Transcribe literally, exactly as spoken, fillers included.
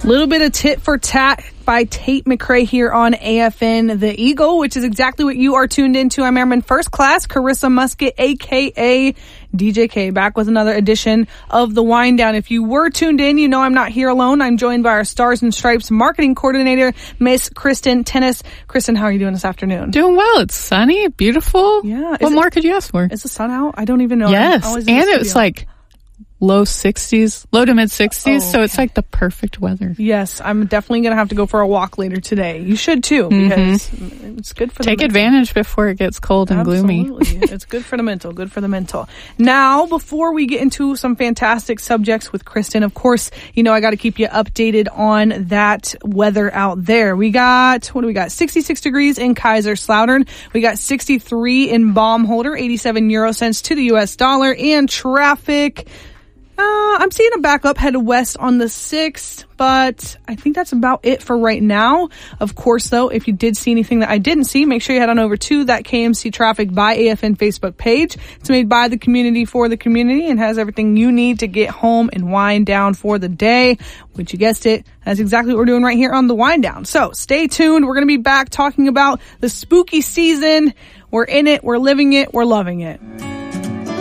Little bit of tit for tat by Tate McRae here on A F N The Eagle, which is exactly what you are tuned into. I'm Airman First Class, Carissa Musket, a k a. D J K, back with another edition of The Wind Down. If you were tuned in, you know I'm not here alone. I'm joined by our Stars and Stripes marketing coordinator, Miss Kristen Tennis. Kristen, how are you doing this afternoon? Doing well. It's sunny, beautiful. Yeah. What more could you ask for? Is the sun out? I don't even know. Yes. And it was like low sixties, low to mid sixties, oh, okay. So it's like the perfect weather. Yes, I'm definitely going to have to go for a walk later today. You should too, because mm-hmm. it's good for the Take mental. advantage before it gets cold and Absolutely. gloomy. It's good for the mental, good for the mental. Now, before we get into some fantastic subjects with Kristen, of course, you know I got to keep you updated on that weather out there. We got, what do we got? sixty-six degrees in Kaiserslautern. We got sixty-three in Baumholder, eighty-seven euro cents to the U S dollar, and traffic. Uh, I'm seeing a backup headed west on the sixth, but I think that's about it for right now. Of course, though, if you did see anything that I didn't see, make sure you head on over to that K M C Traffic by A F N Facebook page. It's made by the community for the community and has everything you need to get home and wind down for the day, which you guessed it. That's exactly what we're doing right here on The Wind Down. So stay tuned. We're going to be back talking about the spooky season. We're in it. We're living it. We're loving it.